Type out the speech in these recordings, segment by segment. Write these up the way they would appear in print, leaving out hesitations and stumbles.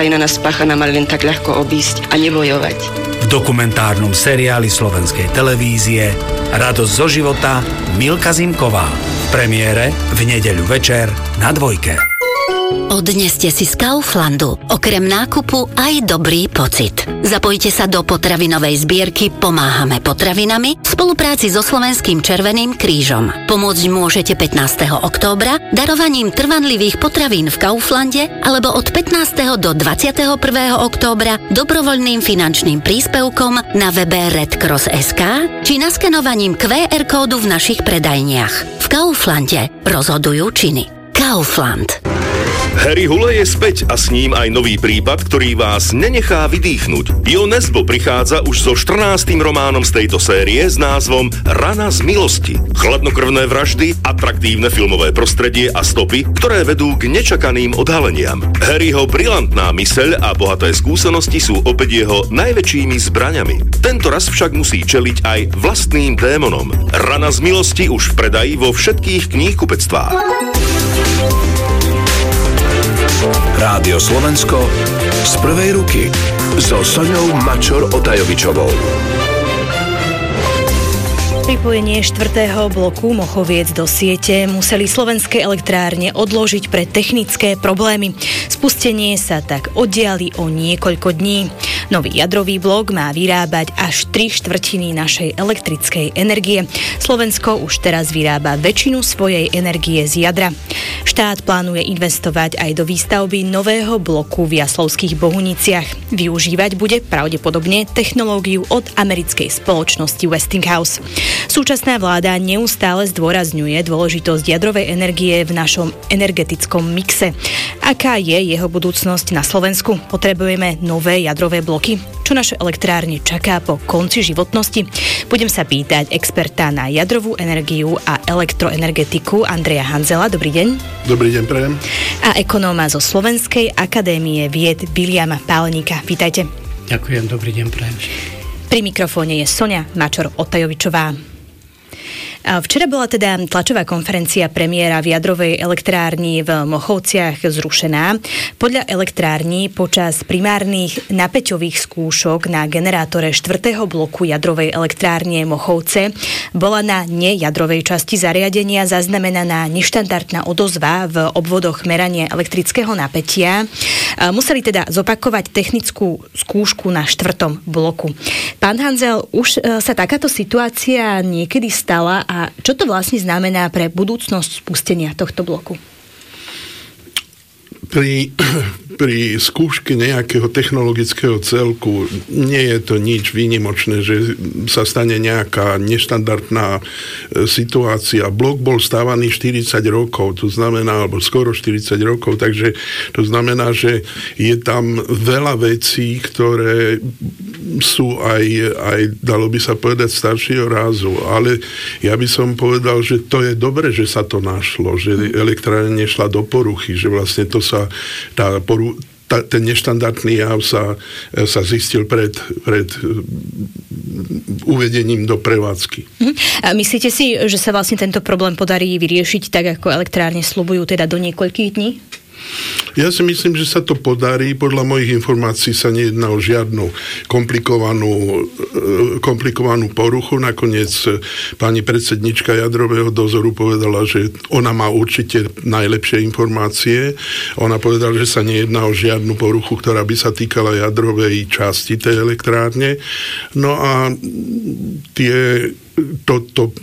krajina nás spáchaná mali len tak ľahko obísť a nebojovať. V dokumentárnom seriáli slovenskej televízie Radosť zo života Milka Zimková. V premiére v nedeľu večer na Dvojke. Odneste si z Kauflandu okrem nákupu aj dobrý pocit. Zapojte sa do potravinovej zbierky Pomáhame potravinami v spolupráci so Slovenským Červeným krížom. Pomôcť môžete 15. októbra darovaním trvanlivých potravín v Kauflande alebo od 15. do 21. októbra dobrovoľným finančným príspevkom na webe redcross.sk či naskenovaním QR kódu v našich predajniach. V Kauflande rozhodujú činy. Kaufland. Harry Hole je späť a s ním aj nový prípad, ktorý vás nenechá vydýchnuť. Jo Nesbo prichádza už so 14. románom z tejto série s názvom Rana z milosti. Chladnokrvné vraždy, atraktívne filmové prostredie a stopy, ktoré vedú k nečakaným odhaleniam. Harryho brilantná myseľ a bohaté skúsenosti sú opäť jeho najväčšími zbraňami. Tento raz však musí čeliť aj vlastným démonom. Rana z milosti už v predaji vo všetkých kníhkupectvách. Rádio Slovensko z prvej ruky so Soňou Mačor-Otajovičovou. Pripojenie 4. bloku Mochoviec do siete museli slovenské elektrárne odložiť pre technické problémy. Spustenie sa tak oddiali o niekoľko dní. Nový jadrový blok má vyrábať až 3/4 našej elektrickej energie. Slovensko už teraz vyrába väčšinu svojej energie z jadra. Štát plánuje investovať aj do výstavby nového bloku v Jaslovských Bohuniciach. Využívať bude pravdepodobne technológiu od americkej spoločnosti Westinghouse. Súčasná vláda neustále zdôrazňuje dôležitosť jadrovej energie v našom energetickom mixe. Aká je jeho budúcnosť na Slovensku? Potrebujeme nové jadrové bloky? Čo naše elektrárne čaká po konci životnosti? Budem sa pýtať experta na jadrovú energiu a elektroenergetiku Andreja Hanzela. Dobrý deň. Dobrý deň, prajem. A ekonóma zo Slovenskej akadémie vied Viliama Páleníka. Vítajte. Ďakujem, dobrý deň, prajem. Pri mikrofóne je Soňa Mačor-Otajovičová. Včera bola teda tlačová konferencia premiéra v jadrovej elektrárni v Mochovciach zrušená. Podľa elektrární počas primárnych napäťových skúšok na generátore 4. bloku jadrovej elektrárne Mochovce bola na nejadrovej časti zariadenia zaznamenaná neštandardná odozva v obvodoch merania elektrického napätia. Museli teda zopakovať technickú skúšku na 4. bloku. Pán Hanzel, už sa takáto situácia niekedy stala a čo to vlastne znamená pre budúcnosť spustenia tohto bloku? Pri skúške nejakého technologického celku nie je to nič výnimočné, že sa stane nejaká neštandardná situácia. Blok bol stávaný 40 rokov, to znamená, alebo skoro 40 rokov, takže to znamená, že je tam veľa vecí, ktoré sú aj dalo by sa povedať, staršieho rázu. Ale ja by som povedal, že to je dobre, že sa to našlo, že elektrárne nešla do poruchy, že vlastne to sa ten neštandardný jav sa zistil pred uvedením do prevádzky. A myslíte si, že sa vlastne tento problém podarí vyriešiť tak, ako elektrárne sľubujú, teda do niekoľkých dní? Ja si myslím, že sa to podarí. Podľa mojich informácií sa nejedná o žiadnu komplikovanú poruchu. Nakoniec pani predsednička jadrového dozoru povedala, že ona má určite najlepšie informácie. Ona povedala, že sa nejedná o žiadnu poruchu, ktorá by sa týkala jadrovej časti tej elektrárne. No a to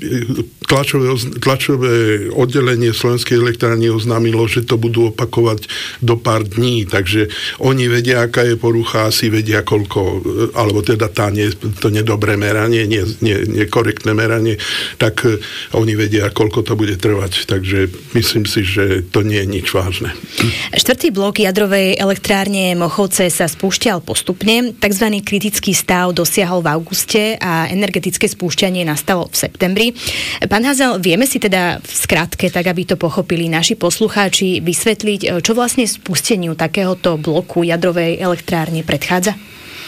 tlačové oddelenie Slovenskej elektrárne oznámilo, že to budú opakovať do pár dní, takže oni vedia, aká je porucha, asi vedia koľko, alebo teda to nedobré meranie, nekorektné meranie, tak oni vedia, koľko to bude trvať, takže myslím si, že to nie je nič vážne. 4. blok jadrovej elektrárne Mochovce sa spúšťal postupne, takzvaný kritický stav dosiahol v auguste a energetické spúšťanie nastalo v septembri. Pán Hanzel, vieme si teda v skratke, tak aby to pochopili naši poslucháči, vysvetliť, čo vlastne spusteniu takéhoto bloku jadrovej elektrárne predchádza?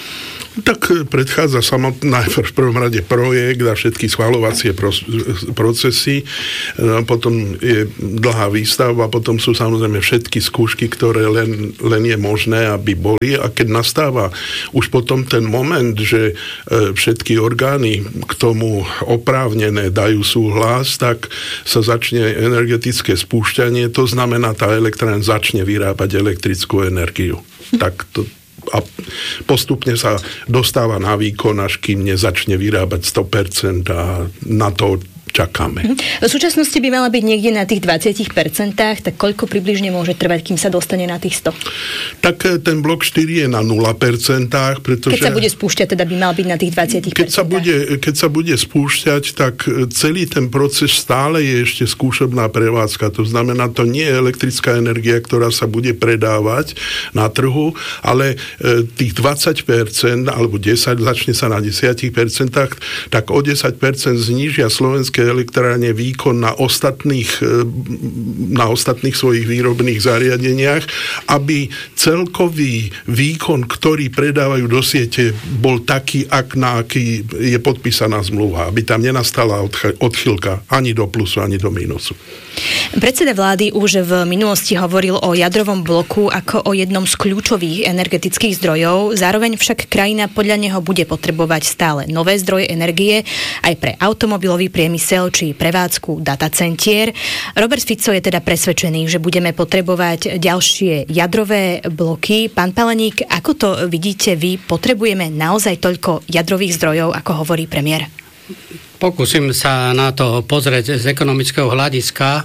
Tak predchádza najprv v prvom rade projekt a všetky schvaľovacie procesy, potom je dlhá výstavba, potom sú samozrejme všetky skúšky, ktoré len je možné, aby boli, a keď nastáva už potom ten moment, že všetky orgány k tomu oprávnené dajú súhlas, tak sa začne energetické spúšťanie, to znamená, tá elektrárne začne vyrábať elektrickú energiu. Tak to a postupne sa dostáva na výkon, až kým nezačne vyrábať 100% a na to čakáme. V súčasnosti by mala byť niekde na tých 20%, tak koľko približne môže trvať, kým sa dostane na tých 100? Tak ten blok 4 je na 0%, pretože... Keď sa bude spúšťať, teda by mal byť na tých 20%. Keď sa bude spúšťať, tak celý ten proces stále je ešte skúšobná prevádzka. To znamená, to nie je elektrická energia, ktorá sa bude predávať na trhu, ale tých 20% alebo 10%, začne sa na 10%, tak o 10% znížia slovenské elektrárne výkon na ostatných svojich výrobných zariadeniach, aby celkový výkon, ktorý predávajú do siete, bol taký, na aký je podpísaná zmluva. Aby tam nenastala odchýlka ani do plusu, ani do mínusu. Predseda vlády už v minulosti hovoril o jadrovom bloku ako o jednom z kľúčových energetických zdrojov. Zároveň však krajina podľa neho bude potrebovať stále nové zdroje energie aj pre automobilový priemysel či prevádzku datacentier. Robert Fico je teda presvedčený, že budeme potrebovať ďalšie jadrové bloky. Pán Paleník, ako to vidíte vy? Potrebujeme naozaj toľko jadrových zdrojov, ako hovorí premiér? Pokúsim sa na to pozrieť z ekonomického hľadiska.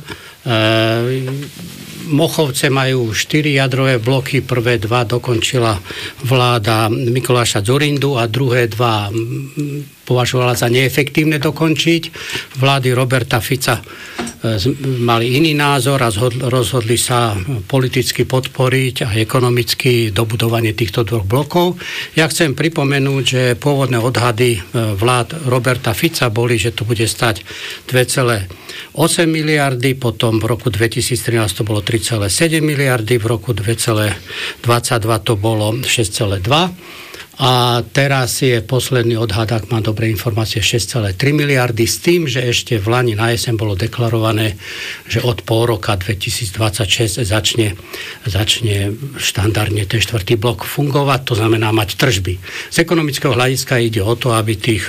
Mochovce majú 4 jadrové bloky, prvé 2 dokončila vláda Mikuláša Dzurindu a druhé 2 považovala za neefektívne dokončiť. Vlády Roberta Fica mali iný názor a rozhodli sa politicky podporiť a ekonomicky dobudovanie týchto 2 blokov. Ja chcem pripomenúť, že pôvodné odhady vlád Roberta Fica boli, že to bude stať 2,8 miliardy, potom v roku 2013 to bolo 3,7 miliardy, v roku 2022 to bolo 6,2 a teraz je posledný odhad, ak mám dobré informácie, 6,3 miliardy, s tým, že ešte v lani na jeseň bolo deklarované, že od pol roka 2026 začne štandardne ten 4. blok fungovať, to znamená mať tržby. Z ekonomického hľadiska ide o to, aby tých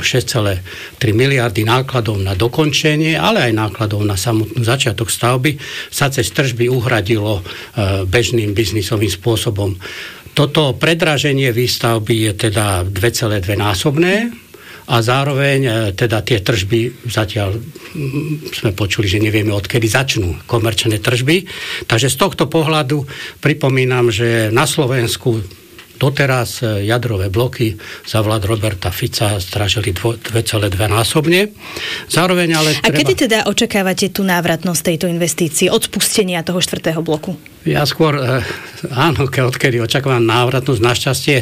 6,3 miliardy nákladov na dokončenie, ale aj nákladov na samotný začiatok stavby sa cez tržby uhradilo bežným biznisovým spôsobom. Toto predraženie výstavby je teda 2,2 násobné a zároveň teda tie tržby zatiaľ sme počuli, že nevieme, odkedy začnú komerčné tržby. Takže z tohto pohľadu pripomínam, že na Slovensku doteraz jadrové bloky za vlád Roberta Fica strážili 2,2 násobne. Zároveň ale A kedy teda očakávate tú návratnosť tejto investície od spustenia toho 4. bloku? Ja skôr, áno, odkedy očakávam návratnosť. Našťastie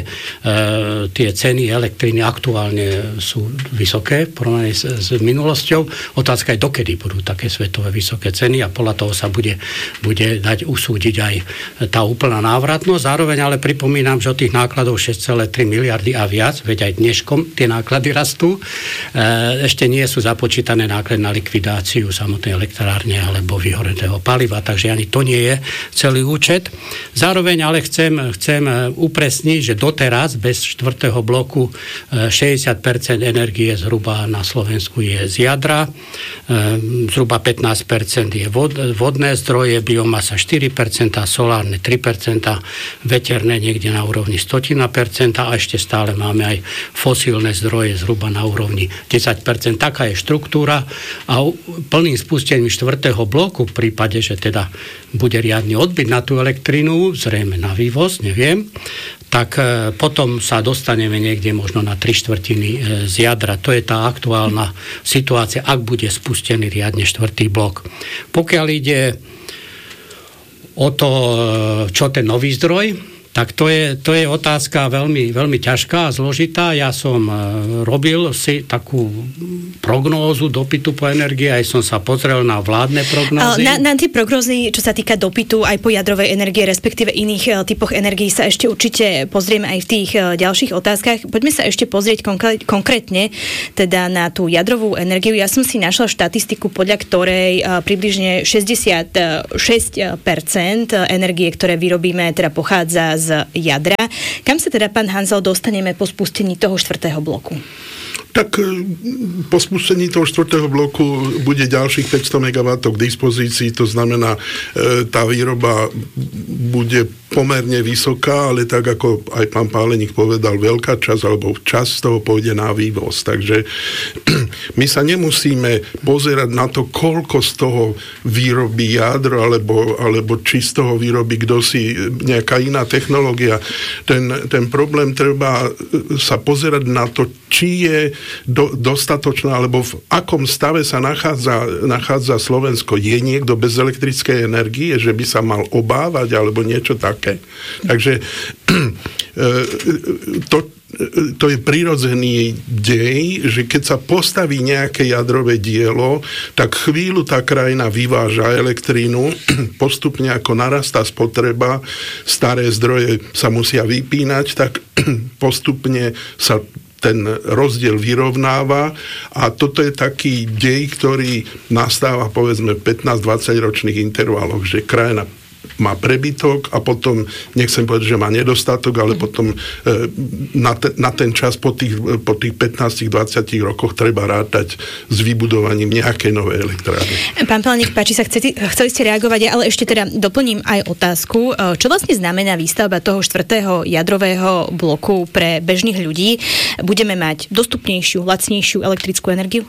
tie ceny elektriny aktuálne sú vysoké v porovnaní s minulosťou. Otázka je, dokedy budú také svetové vysoké ceny a podľa toho sa bude dať usúdiť aj tá úplná návratnosť. Zároveň ale pripomínam, že od tých nákladov 6,3 miliardy a viac, veď aj dneškom tie náklady rastú, ešte nie sú započítané náklady na likvidáciu samotnej elektrárne alebo vyhoretého paliva, takže ani to nie je celý účet. Zároveň ale chcem upresniť, že doteraz bez 4. bloku 60% energie zhruba na Slovensku je z jadra, zhruba 15% je vodné zdroje, biomasa 4%, solárne 3%, veterné niekde na úrovni 100% a ešte stále máme aj fosílne zdroje zhruba na úrovni 10%. Taká je štruktúra a plným spustením 4. bloku v prípade, že teda bude riadny odbyt na tú elektrínu, zrejme na vývoz, neviem, tak potom sa dostaneme niekde možno na 3/4 z jadra. To je tá aktuálna situácia, ak bude spustený riadne 4. blok. Pokiaľ ide o to, čo ten nový zdroj, Tak to je otázka veľmi, veľmi ťažká a zložitá. Ja som robil si takú prognózu dopytu po energii, aj som sa pozrel na vládne prognózy. Na tie prognózy, čo sa týka dopytu aj po jadrovej energie, respektíve iných typoch energií, sa ešte určite pozrieme aj v tých ďalších otázkach. Poďme sa ešte pozrieť konkrétne teda na tú jadrovú energiu. Ja som si našla štatistiku, podľa ktorej približne 66% energie, ktoré vyrobíme, teda pochádza z jadra. Kam sa teda, pán Hanzel, dostaneme po spustení toho 4. bloku? Tak po spustení toho 4. bloku bude ďalších 500 MW k dispozícii, to znamená, tá výroba bude pomerne vysoká, ale tak ako aj pán Páleník povedal, veľká časť alebo časť z toho pôjde na vývoz. Takže my sa nemusíme pozerať na to, koľko z toho výrobí jadro, alebo či z toho výrobí kdosi nejaká iná technológia. Ten problém treba sa pozerať na to, či je dostatočná, alebo v akom stave sa nachádza Slovensko. Je niekto bez elektrickej energie, že by sa mal obávať, alebo niečo také. Takže to je prirodzený dej, že keď sa postaví nejaké jadrové dielo, tak chvíľu tá krajina vyváža elektrínu, postupne ako narastá spotreba, staré zdroje sa musia vypínať, tak postupne sa ten rozdiel vyrovnáva a toto je taký dej, ktorý nastáva povedzme 15-20 ročných intervaloch, že krajina má prebytok a potom, nechcem povedať, že má nedostatok, ale potom na ten čas po tých 15-20 rokoch treba rátať s vybudovaním nejakej novej elektrárne. Pán Páleník, páči sa, chceli ste reagovať, ale ešte teda doplním aj otázku. Čo vlastne znamená výstavba toho 4. jadrového bloku pre bežných ľudí? Budeme mať dostupnejšiu, lacnejšiu elektrickú energiu?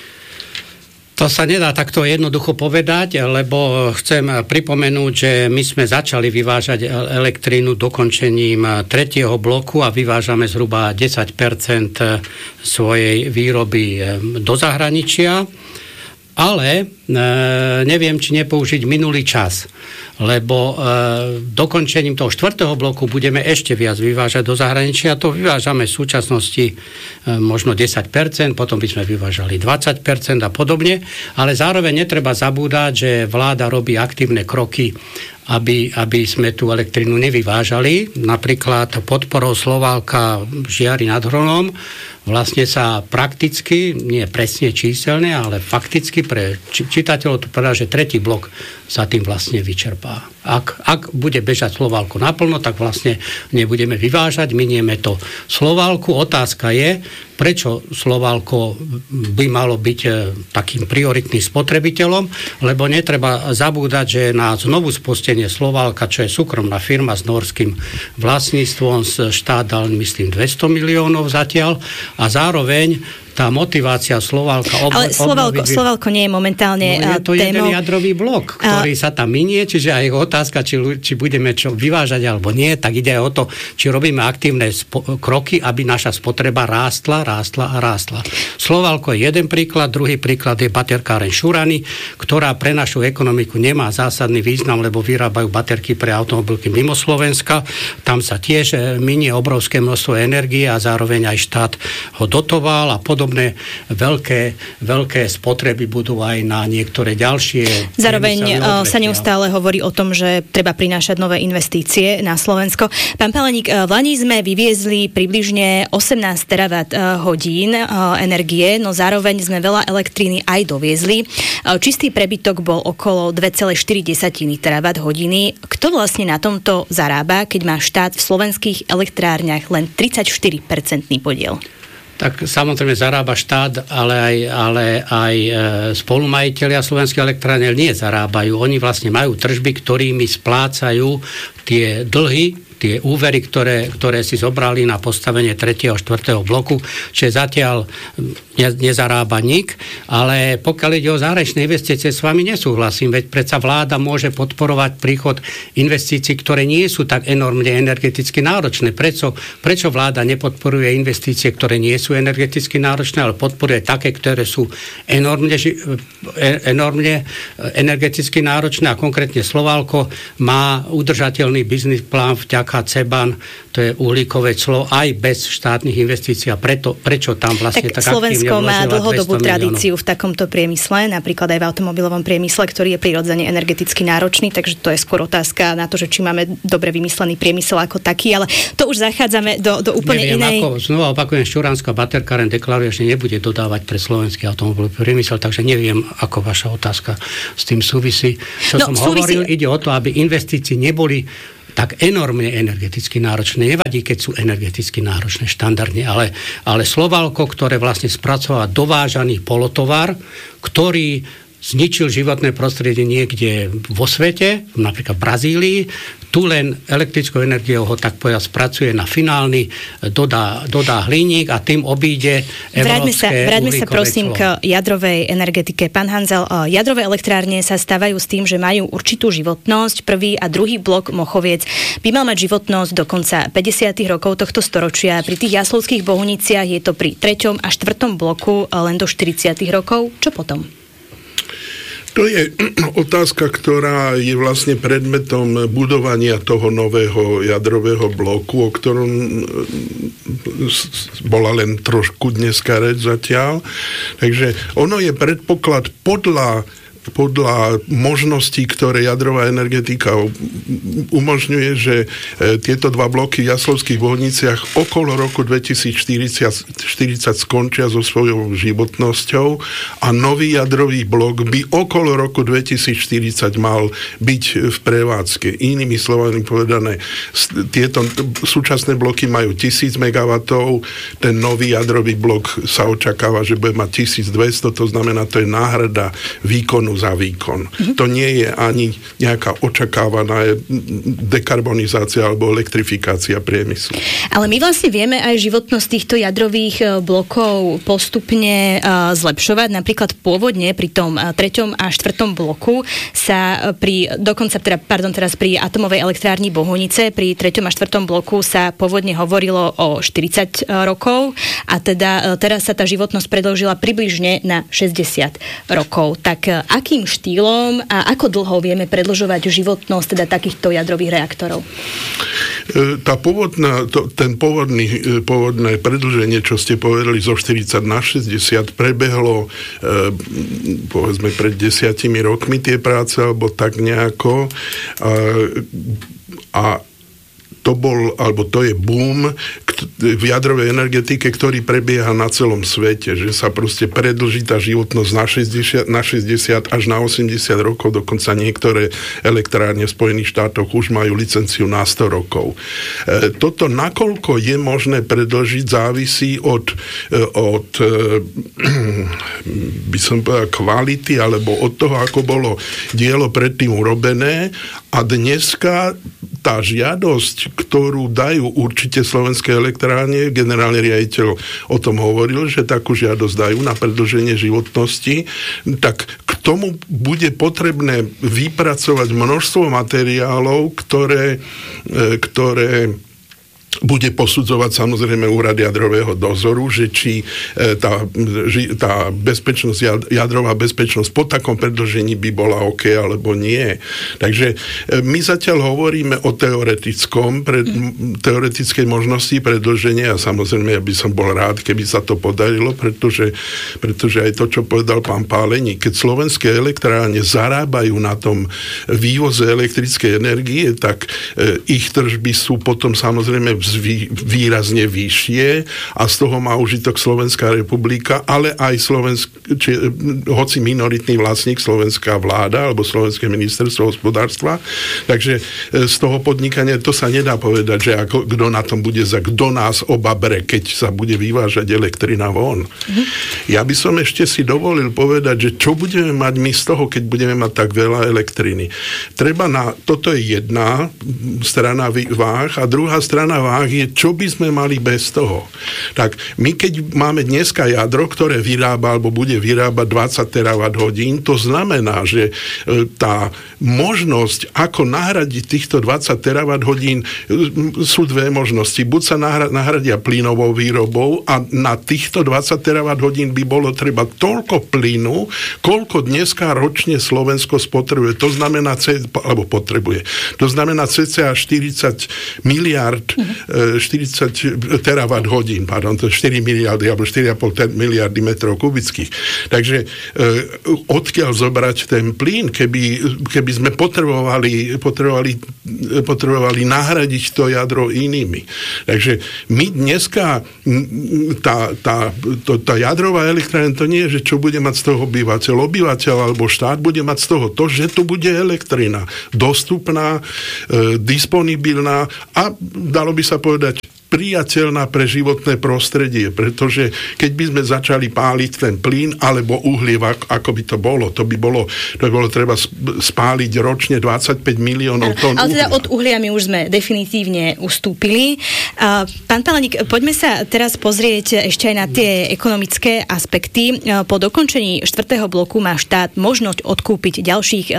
To sa nedá takto jednoducho povedať, lebo chcem pripomenúť, že my sme začali vyvážať elektrínu dokončením 3. bloku a vyvážame zhruba 10% svojej výroby do zahraničia, ale neviem, či nepoužiť minulý čas, lebo dokončením toho 4. bloku budeme ešte viac vyvážať do zahraničia. To vyvážame v súčasnosti možno 10%, potom by sme vyvážali 20% a podobne, ale zároveň netreba zabúdať, že vláda robí aktívne kroky, aby sme tú elektrinu nevyvážali. Napríklad podporou Slovalka Žiari nad Hronom vlastne sa prakticky, nie presne číselne, ale fakticky pre čitateľov to povedá, že 3. blok sa tým vlastne vyčerpá. Ak bude bežať Slovalko naplno, tak vlastne nebudeme vyvážať, minieme to Slovalku. Otázka je, prečo Slovalko by malo byť takým prioritným spotrebiteľom, lebo netreba zabúdať, že na znovu spustenie Slovalka, čo je súkromná firma s norským vlastníctvom, štát dal, myslím, 200 miliónov zatiaľ a zároveň tá motivácia Slovalka... Ale Slovalko nie je momentálne témou. Je to jeden jadrový blok, ktorý sa tam minie, čiže aj otázka, či budeme čo vyvážať alebo nie, tak ide aj o to, či robíme aktívne kroky, aby naša spotreba rástla. Slovalko je jeden príklad, druhý príklad je baterkáreň Šurany, ktorá pre našu ekonomiku nemá zásadný význam, lebo vyrábajú baterky pre automobilky mimo Slovenska. Tam sa tiež minie obrovské množstvo energie a zároveň aj štát ho dotoval a podobne veľké spotreby budú aj na niektoré ďalšie. Zároveň sa neustále hovorí o tom, že treba prinášať nové investície na Slovensko. Pán Páleník, v Lani sme vyviezli približne 18 terawatt hodín energie, no zároveň sme veľa elektríny aj doviezli. Čistý prebytok bol okolo 2,4 terawatt hodiny. Kto vlastne na tomto zarába, keď má štát v slovenských elektrárniach len 34% podiel? Tak samozrejme zarába štát, ale aj spolumajitelia slovenských elektrárne nie zarábajú. Oni vlastne majú tržby, ktorými splácajú tie dlhy, tie úvery, ktoré si zobrali na postavenie 3. a 4. bloku, čiže zatiaľ nezarába nik, ale pokiaľ ide o zahraničné investície, s vami nesúhlasím, veď predsa vláda môže podporovať príchod investícií, ktoré nie sú tak enormne energeticky náročné. Prečo vláda nepodporuje investície, ktoré nie sú energeticky náročné, ale podporuje také, ktoré sú enormne energeticky náročné a konkrétne Slovalko má udržateľný biznis plán vďaka nejaká CBAN, to je uhlíkové clo, aj bez štátnych investícií. A prečo tam vlastne tak Slovensko má dlhodobú 200 tradíciu v takomto priemysle, napríklad aj v automobilovom priemysle, ktorý je prirodzene energeticky náročný, takže to je skôr otázka na to, že či máme dobre vymyslený priemysel ako taký, ale to už zachádzame do úplne inej... Znova opakujem, Šťuránska baterkáren deklaruje, že nebude dodávať pre slovenský automobilový priemysel, takže neviem, ako vaša otázka s tým súvisí. Hovoril, ide o to, aby investície neboli tak enormne energeticky náročné. Nevadí, keď sú energeticky náročné štandardne, ale Slovalko, ktoré vlastne spracováva dovážaný polotovar, ktorý zničil životné prostredie niekde vo svete, napríklad v Brazílii, tu len elektrickou energiou ho tak povedať spracuje na finálny, dodá hliník a tým obíde európske Vráťme sa prosím k jadrovej energetike. Pán Hanzel, jadrové elektrárne sa stávajú s tým, že majú určitú životnosť. Prvý a druhý blok Mochoviec by mal mať životnosť do konca 50. rokov tohto storočia. Pri tých Jaslovských Bohuniciach je to pri 3. a 4. bloku len do 40. rokov. Čo potom? To je otázka, ktorá je vlastne predmetom budovania toho nového jadrového bloku, o ktorom bola len trošku dneska reč zatiaľ. Takže ono je predpoklad podľa možností, ktoré jadrová energetika umožňuje, že tieto dva bloky v Jaslovských Bohuniciach okolo roku 2040 skončia so svojou životnosťou a nový jadrový blok by okolo roku 2040 mal byť v prevádzke. Inými slovami povedané, tieto súčasné bloky majú 1000 MW, ten nový jadrový blok sa očakáva, že bude mať 1200, to znamená, to je náhrada výkonu za výkon. To nie je ani nejaká očakávaná dekarbonizácia alebo elektrifikácia priemyslu. Ale my vlastne vieme aj životnosť týchto jadrových blokov postupne zlepšovať. Napríklad pôvodne pri tom 3. a 4. bloku sa teraz pri atomovej elektrárni Bohunice, pri 3. a 4. bloku sa pôvodne hovorilo o 40 rokov a teda teraz sa tá životnosť predĺžila približne na 60 rokov. Tak akým štýlom a ako dlho vieme predĺžovať životnosť teda takýchto jadrových reaktorov? Pôvodné predĺženie, čo ste povedali zo 40 na 60, prebehlo povedzme pred 10 rokmi tie práce, alebo tak nejako. A to je boom v jadrovej energetike, ktorý prebieha na celom svete, že sa proste predĺží tá životnosť na 60 až na 80 rokov, dokonca niektoré elektrárne v Spojených štátoch už majú licenciu na 100 rokov. Toto, nakoľko je možné predĺžiť, závisí od by som povedal, kvality, alebo od toho, ako bolo dielo predtým urobené. A dneska tá žiadosť, ktorú dajú určite slovenské elektrárne, generálny riaditeľ o tom hovoril, že takú žiadosť dajú na predĺženie životnosti, tak k tomu bude potrebné vypracovať množstvo materiálov, ktoré bude posudzovať samozrejme úrad jadrového dozoru, že či tá bezpečnosť, jadrová bezpečnosť po takom predĺžení by bola OK, alebo nie. Takže my zatiaľ hovoríme o teoretickej možnosti predĺženia a samozrejme ja by som bol rád, keby sa to podarilo, pretože aj to, čo povedal pán Páleník, keď slovenské elektrárne zarábajú na tom vývoze elektrickej energie, tak ich tržby sú potom samozrejme výrazne vyššie a z toho má užitok Slovenská republika, ale aj hoci minoritný vlastník slovenská vláda alebo Slovenské ministerstvo hospodárstva. Takže z toho podnikania to sa nedá povedať, že kto na tom bude kto nás obabere, keď sa bude vyvážať elektrina von. Ja by som ešte si dovolil povedať, že čo budeme mať my z toho, keď budeme mať tak veľa elektriny. Toto je jedna strana váh a druhá strana váh úvahách je, čo by sme mali bez toho. Tak my keď máme dneska jadro, ktoré vyrába alebo bude vyrábať 20 terawatt hodín, to znamená, že tá možnosť, ako nahradiť týchto 20 terawatt hodín, sú dve možnosti. Buď sa nahradia plynovou výrobou a na týchto 20 terawatt hodín by bolo treba toľko plynu, koľko dneska ročne Slovensko spotrebuje. To znamená, to znamená cca 40 miliard, 40 terawatt hodín, to 4 miliardy alebo 4,5 miliardy metrov kubických. Takže odkiaľ zobrať ten plyn, keby sme potrebovali nahradiť to jadro inými. Takže my dneska tá jadrová elektrárne to nie je, že čo bude mať z toho obyvateľ alebo štát bude mať z toho to, že tu bude elektrina dostupná, disponibilná a dalo by sa povedať priateľná pre životné prostredie, pretože keď by sme začali páliť ten plyn alebo uhlie, ako by to bolo? To by bolo treba spáliť ročne 25 miliónov tón ale uhlia. teda od uhlia my už sme definitívne ustúpili. Pán Paleník, poďme sa teraz pozrieť ešte aj na tie ekonomické aspekty. Po dokončení 4. bloku má štát možnosť odkúpiť ďalších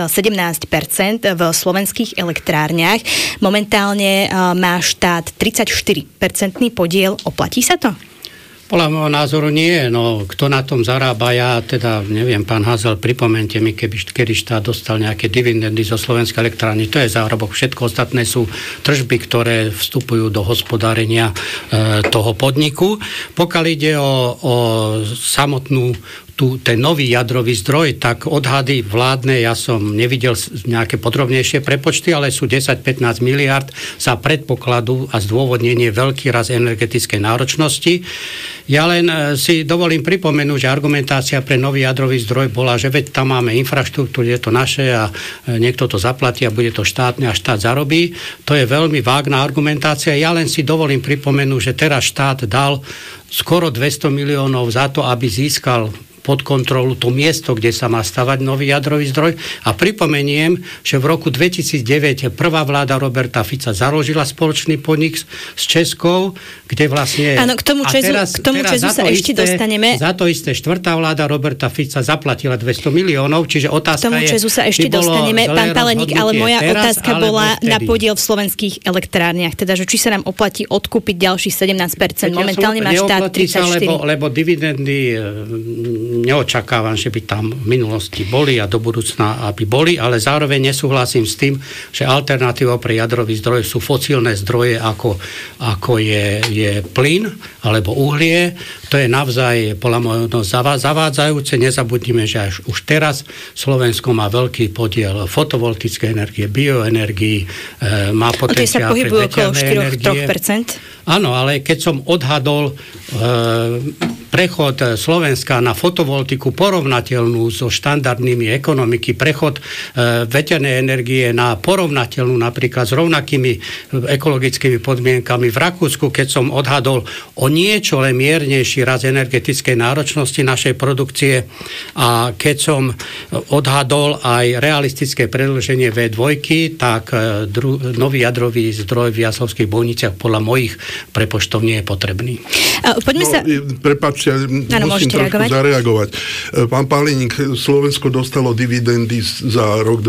17% v slovenských elektrárniach. Momentálne má štát 34% podiel. Oplatí sa to? Podľa môjho názoru nie. No, kto na tom zarába, ja teda neviem, pán Hazel, pripomente mi, kedy štát dostal nejaké dividendy zo slovenskej elektrárny. To je zárobok. Všetko ostatné sú tržby, ktoré vstupujú do hospodárenia toho podniku. Pokiaľ ide o samotnú ten nový jadrový zdroj, tak odhady vládne, ja som nevidel nejaké podrobnejšie prepočty, ale sú 10-15 miliard za predpokladu a zdôvodnenie veľký raz energetickej náročnosti. Ja len si dovolím pripomenúť, že argumentácia pre nový jadrový zdroj bola, že veď tam máme infraštruktúru, je to naše a niekto to zaplatí a bude to štátne a štát zarobí. To je veľmi vágna argumentácia. Ja len si dovolím pripomenúť, že teraz štát dal skoro 200 miliónov za to, aby získal pod kontrolu to miesto, kde sa má stavať nový jadrový zdroj. A pripomeniem, že v roku 2009 prvá vláda Roberta Fica založila spoločný podnik s Českou, kde vlastne... Áno, k tomu Česu sa ešte dostaneme. Za to isté štvrtá vláda Roberta Fica zaplatila 200 miliónov, čiže otázka je... K tomu Česu sa ešte dostaneme, pán Paleník, ale moja otázka bola na podiel v slovenských elektrárniach. Teda, že či sa nám oplatí odkúpiť ďalších 17%. Momentálne má štát 34%. Lebo dividendy neočakávam, že by tam v minulosti boli a do budúcna aby boli, ale zároveň nesúhlasím s tým, že alternatívou pre jadrový zdroj sú fosílne zdroje, ako je plyn alebo uhlie. To je navzáj podľa môjho zavádzajúce. Nezabudnime, že už teraz Slovensko má veľký podiel fotovoltickej energie, bioenergii, má potenciál pre veterné energie. 3%. Áno, ale keď som odhadol prechod Slovenska na fotovoltiku porovnateľnú so štandardnými ekonomiky, prechod veternej energie na porovnateľnú napríklad s rovnakými ekologickými podmienkami v Rakúsku, keď som odhadol o niečo len miernejší raz energetickej náročnosti našej produkcie a keď som odhadol aj realistické predĺženie V2, tak nový jadrový zdroj v Jaslovských Bojniciach podľa mojich prepočtov nie je potrebný. Poďme sa... Prepáčte, musím trošku zareagovať. Pán Paleník, Slovensko dostalo dividendy za rok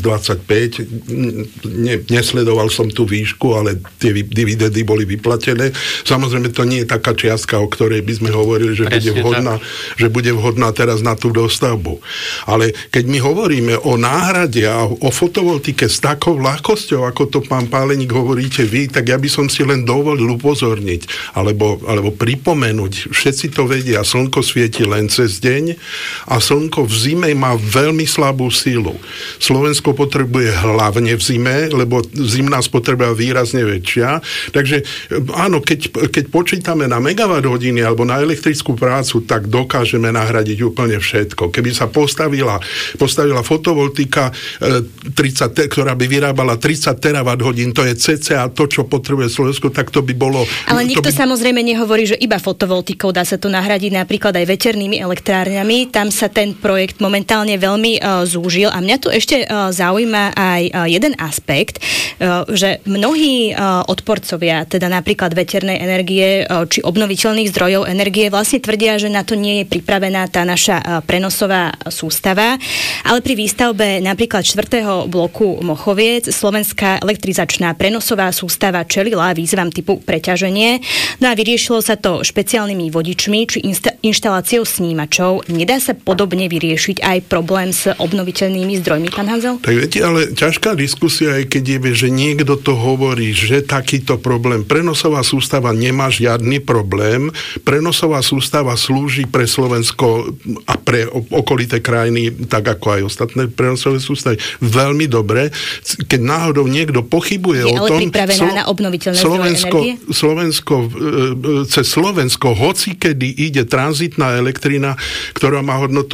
2025. Nesledoval som tú výšku, ale tie dividendy boli vyplatené. Samozrejme, to nie je taká čiastka, o ktorej by sme hovorili, že bude vhodná teraz na tú dostavbu. Ale keď my hovoríme o náhrade a o fotovoltike s takou ľahkosťou, ako to pán Paleník hovoríte vy, tak ja by som si len dovolil upozorniť, alebo pripomenúť. Všetci to vedia, slnko svieti len cez deň a slnko v zime má veľmi slabú sílu. Slovensko potrebuje hlavne v zime, lebo zimná spotreba je výrazne väčšia. Takže áno, keď počítame na megawatt hodiny alebo na elektrickú prácu, tak dokážeme nahradiť úplne všetko. Keby sa postavila fotovoltika, ktorá by vyrábala 30 terawatt hodín, to je cca to, čo potrebuje Slovensko, tak to by bolo... Ale nikto samozrejme nehovorí, že iba fotovoltikou dá sa to to nahradiť napríklad aj veternými elektrárňami. Tam sa ten projekt momentálne veľmi zúžil a mňa tu ešte zaujíma aj jeden aspekt, že mnohí odporcovia, teda napríklad veternej energie či obnoviteľných zdrojov energie vlastne tvrdia, že na to nie je pripravená tá naša prenosová sústava, ale pri výstavbe napríklad 4. bloku Mochoviec slovenská elektrizačná prenosová sústava čelila výzvam typu preťaženie. No a vyriešilo sa to špeciálnymi vodičmi či inštaláciou snímačov. Nedá sa podobne vyriešiť aj problém s obnoviteľnými zdrojmi, pán Hanzel? Tak viete, ale ťažká diskusia je, keď je, že niekto to hovorí, že takýto problém. Prenosová sústava nemá žiadny problém. Prenosová sústava slúži pre Slovensko a pre okolité krajiny, tak ako aj ostatné prenosové sústavy, veľmi dobre. Keď náhodou niekto pochybuje o tom... Je ale pripravená na obnoviteľné zdroje energie? Cez Slovensko hocikedy ide tranzitná elektrina, ktorá má hodnotu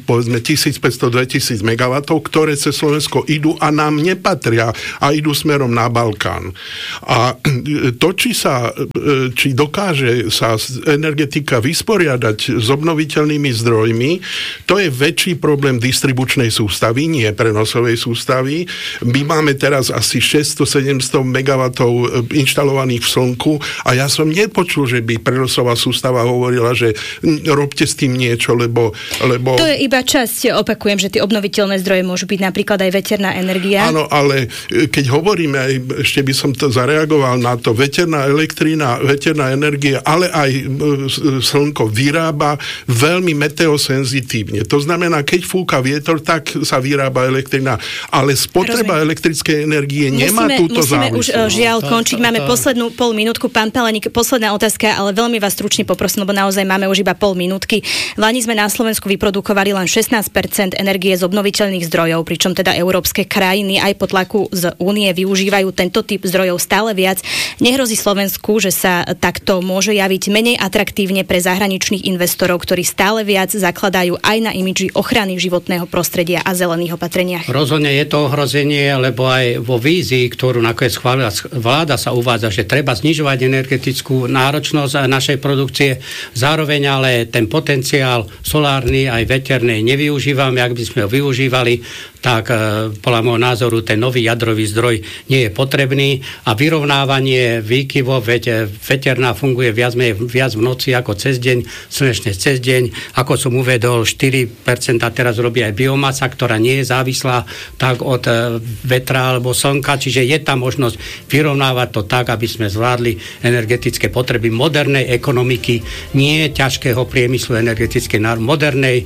1500-2000 MW, ktoré cez Slovensko idú a nám nepatria a idú smerom na Balkán. A to, či dokáže sa energetika vysporiadať s obnoviteľnými zdrojmi, to je väčší problém distribučnej sústavy, nie prenosovej sústavy. My máme teraz asi 600-700 MW inštalovaných v Slnku a ja som nepočul, že by prenosová sústava hovorila, že robte s tým niečo, lebo... To je iba časť, opakujem, že tie obnoviteľné zdroje môžu byť napríklad aj veterná energia. Áno, ale keď hovoríme, ešte by som to zareagoval na to, veterná elektrina, veterná energia, ale aj Slnko vyrába veľmi meteosenzitívne. To znamená, keď fúka vietor, tak sa vyrába elektrina, ale spotreba elektrickej energie nemá túto závislosť. Musíme už žiaľ končiť. Máme poslednú pol minútku. Pán Peleník, posledná otázka, ale veľmi vás stručne poprosím, lebo naozaj máme už iba pol minútky. V lani sme na Slovensku vyprodukovali len 16% energie z obnoviteľných zdrojov, pričom teda európske krajiny aj po tlaku z Únie využívajú tento typ zdrojov stále viac. Nehrozí Slovensku, že sa takto môže javiť menej atraktívne pre zahraničných investorov, ktorí stále viac zakladajú aj na imidži ochrany životného prostredia a zelených opatreniach? Rozhodne je to ohrozenie, lebo aj vo vízii, ktorú nakoniec schválila vláda, sa uvádza, že treba znižovať energetickú náročnosť našej produkcie. Zároveň ale ten potenciál solárny aj veterný nevyužívame. Ak by sme ho využívali, tak podľa môjho názoru ten nový jadrový zdroj nie je potrebný a vyrovnávanie výkyvov, veterná funguje viac v noci ako cez deň, slnečne cez deň. Ako som uvedol, 4% teraz robí aj biomasa, ktorá nie je závislá tak od vetra alebo slnka, čiže je tam možnosť vyrovnávať to tak, aby sme zvládli energetické potreby modernej ekonomiky, nie ťažkého priemyslu energetickej, modernej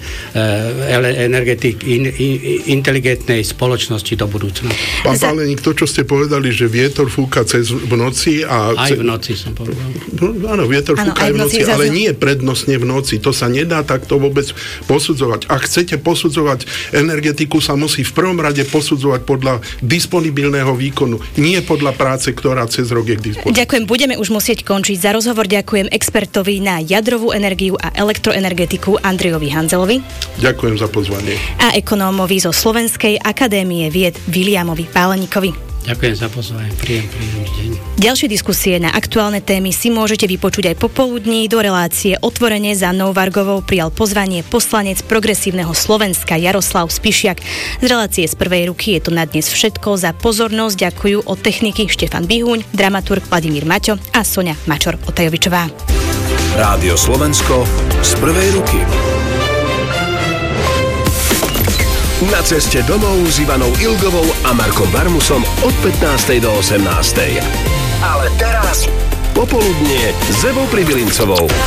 inteligentnej spoločnosti do budúcna. Pán Peleník, to, čo ste povedali, že vietor fúka v noci a... Aj v noci som povedal. Áno, vietor fúka aj v noci, ale nie prednostne v noci. To sa nedá takto vôbec posudzovať. Ak chcete posudzovať energetiku, sa musí v prvom rade posudzovať podľa disponibilného výkonu, nie podľa práce, ktorá cez rok je k dispozícii. Ďakujem, budeme už musieť končiť. Za rozhovor ďakujem expertovi na jadrovú energiu a elektroenergetiku Andrejovi Hanzelovi. Ďakujem za pozvanie. A ekonómovi zo Slovenskej akadémie vied Viliamovi Páleníkovi. Ďakujem za pozvanie. Príjemný deň. Ďalšie diskusie na aktuálne témy si môžete vypočuť aj popoludní. Do relácie Otvorenie za Annou Vargovou prijal pozvanie poslanec Progresívneho Slovenska Jaroslav Spišiak. Z relácie z prvej ruky je to na dnes všetko. Za pozornosť ďakujú od techniky Štefan Bihuň, dramaturg Vladimír Maťo a Soňa Mačor-Otajovičová. Rádio Slovensko z prvej ruky. Na ceste domov s Ivanou Ilgovou a Markom Barmusom od 15. do 18. Ale teraz popoludnie s Evou Pribilincovou.